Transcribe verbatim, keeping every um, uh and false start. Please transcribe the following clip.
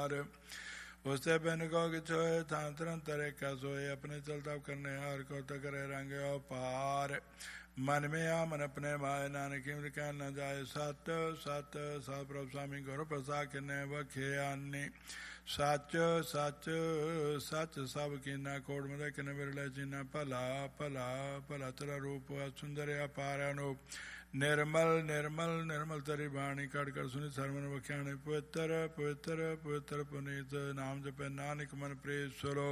पार उससे बिन को किछ होए थान तरंतर एक सोए अपने चल तप करने हार को तो करे रंग पार मन में आ मन अपने माए नानक कह न जाए सत सत सत प्रभु स्वामी गुरु प्रसाद किन्ने बखे आने सच सच सच सब कीना कोड़ मद किन बिरले जीना भला भला भला तेरा रूप सुंदर अपार अनूप निर्मल निर्मल निर्मल तरी बाणी कड़ कर सुनी सरमन बख्याने पवित्र पवित्र पवित्र पुनीत नाम जपे नानक मन प्रेस स्वरो